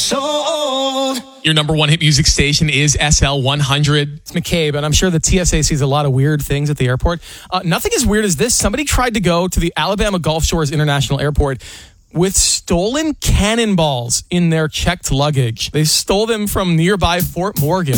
Sold. Your number one hit music station is SL 100. It's McCabe, and I'm sure the TSA sees a lot of weird things at the airport. Nothing as weird as this. Somebody tried to go to the Alabama Gulf Shores International Airport with stolen cannonballs in their checked luggage. They stole them from nearby Fort Morgan.